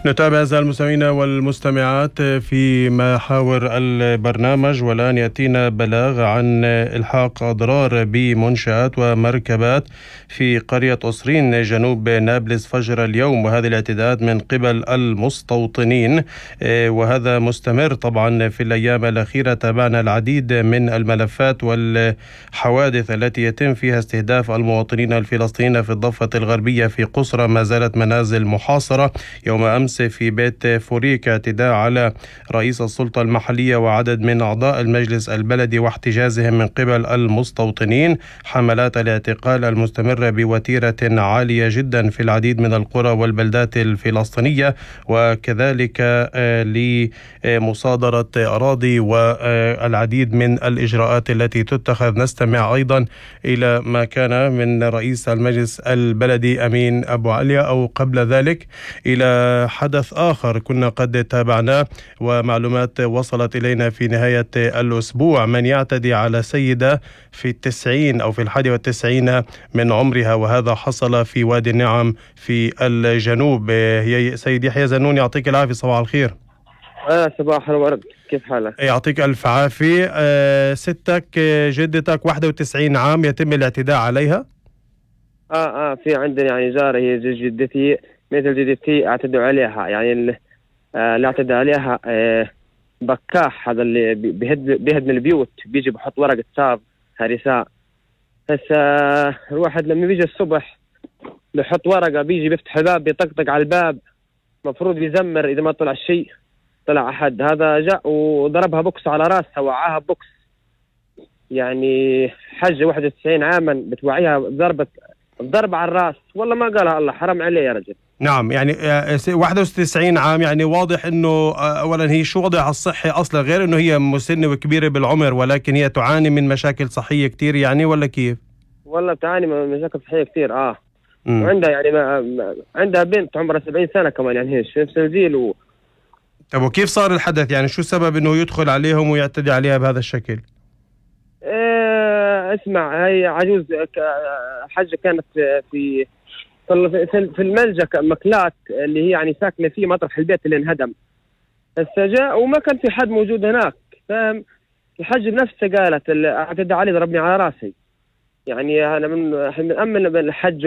نتابع أعزائي المستمعين والمستمعات في محاور البرنامج، والآن يأتينا بلاغ عن إلحاق أضرار بمنشآت ومركبات في قرية أصرين جنوب نابلس فجر اليوم، وهذه الاعتداءات من قبل المستوطنين وهذا مستمر طبعا. في الأيام الأخيرة تابعنا العديد من الملفات والحوادث التي يتم فيها استهداف المواطنين الفلسطينيين في الضفة الغربية. في قصرى ما زالت منازل محاصرة. يوم أمس في بيت فوريك اعتداء على رئيس السلطة المحلية وعدد من أعضاء المجلس البلدي واحتجازهم من قبل المستوطنين. حملات الاعتقال المستمرة بوتيرة عالية جدا في العديد من القرى والبلدات الفلسطينية، وكذلك لمصادرة أراضي والعديد من الإجراءات التي تتخذ. نستمع أيضا إلى ما كان من رئيس المجلس البلدي أمين أبو عليا، أو قبل ذلك إلى حدث آخر كنا قد تابعناه، ومعلومات وصلت إلينا في نهاية الأسبوع، من يعتدي على سيدة في 90 أو في 91 من عمرها، وهذا حصل في وادي النعم في الجنوب. سيد يحيى زنون، يعطيك العافية، صباح الخير. صباح الورد، كيف حالك؟ يعطيك ألف عافية. ستك جدتك 91 عام يتم الاعتداء عليها؟ في عندنا يعني جارة هي جدتي مثل جدتي اعتدوا عليها، يعني اللي اعتدى عليها بكاح، هذا اللي بيهدم البيوت، بيجي بحط ورقة صاب هرساء. هسه الواحد لما بيجي الصبح بحط ورقة، بيجي بيفتح الباب بيطقطق على الباب، مفروض يزمر إذا ما طلع شيء. طلع أحد، هذا جاء وضربها بوكس على راسها، وعاها بوكس. يعني حجة 91 عاما بتوعيها ضرب على الراس، والله ما قالها الله، حرام عليه يا رجل. نعم، يعني 91 عام، يعني واضح انه اولا هي شو وضعها الصحي اصلا، غير انه هي مسنة وكبيرة بالعمر، ولكن هي تعاني من مشاكل صحية كتير يعني، ولا كيف؟ والله بتعاني من مشاكل صحية كتير. وعندها يعني عندها بنت عمرها 70 سنة كمان، يعني هي نفس الجيل طب وكيف صار الحدث؟ يعني شو السبب انه يدخل عليهم ويعتدي عليها بهذا الشكل؟ اسمع، هي عجوز حجة كانت في الملجأ مكلات اللي هي يعني ساكنة فيه مطرح البيت اللي انهدم. هسه جاء وما كان في حد موجود هناك، فاهم؟ الحج بنفسه قالت اعتدى علي، ضربني على راسي. يعني انا بنأمن بالحج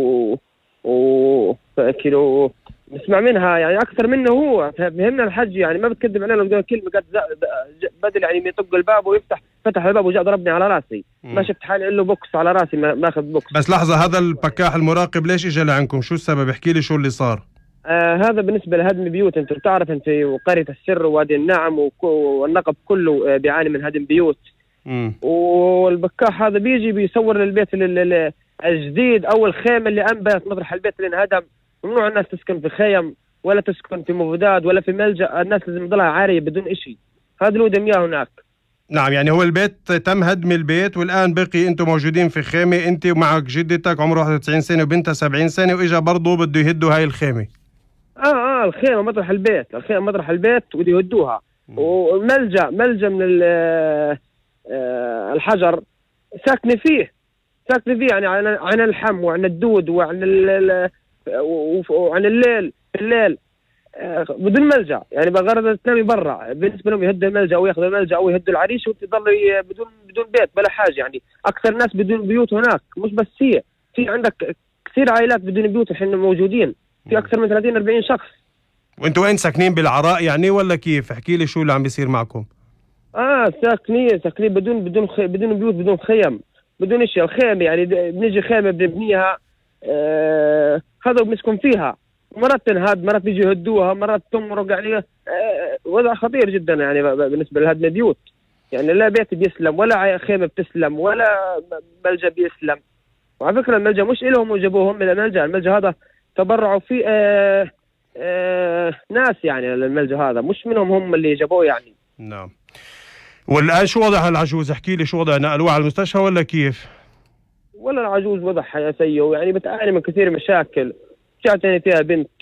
كيلو نسمع منها يعني اكثر منه، هو فهمنا الحج يعني ما بتكذب علينا. لو كلمه قد بدل يعني يطق الباب فتح الباب وجاء ضربني على راسي. ما شفت حالي الا بوكس على راسي، ماخذ بوكس. بس لحظه، هذا البكاح المراقب ليش اجى لعندكم؟ شو السبب؟ احكي لي شو اللي صار. هذا بالنسبه لهدم بيوت. انت بتعرف انت قريه السر ووادي النعم والنقب كله بيعاني من هدم بيوت. والبكاح هذا بيجي بيصور للبيت الجديد او الخيمه اللي انبت مطرح البيت اللي انهدم. ممنوع الناس تسكن في خيم ولا تسكن في مفردات ولا في ملجأ، الناس لازم تضلها عارية بدون إشي. هذا اللي ودم إياه هناك. نعم، يعني هو البيت تم هدم البيت، والآن بقي أنتم موجودين في خيمة، أنت ومعك جدتك عمره 91 سنة وبنتها 70 سنة، وإجا برضو بده يهدوا هاي الخيمة. الخيمة مطرح البيت، الخيمة مطرح البيت وبده يهدوها. وملجأ من الحجر ساكنة فيه يعني عن الحم وعن الدود وعن الليل بدون ملجأ. يعني بغرض تنامي برا، بالنسبة لهم يهدوا الملجأ أو ياخذوا الملجأ أو يهدوا العريش، وتضل بدون بيت بلا حاجة. يعني أكثر ناس بدون بيوت هناك، مش بس هي، في عندك كثير عائلات بدون بيوت الحين موجودين، في أكثر من 30-40 شخص. وأنتوا وين ساكنين؟ بالعراء يعني ولا كيف؟ احكي لي شو اللي عم بيصير معكم. ساكنين بدون بيوت، بدون خيم، بدون شيء. الخيمة يعني بنيجي خيمة بنبنيها، هذا بنسكن فيها، مرات تنهد، مرات بيجي يهدوها، مرات تمرق. يعني وضع خطير جدا يعني بالنسبة لهدم البيوت. يعني لا بيت بيسلم ولا خيمة بتسلم ولا ملجأ بيسلم. وعلى فكرة الملجأ مش إلهم وجابوهم من الملجأ هذا تبرعوا فيه ناس يعني الملجأ هذا، مش منهم هم اللي جابوه يعني. نعم. والآن شو وضع العجوز؟ احكي لي شو وضع، نقلوه على المستشفى ولا كيف؟ ولا العجوز وضعها يا سيو، يعني بتعاني من كثير مشاكل. جاتني فيها بنت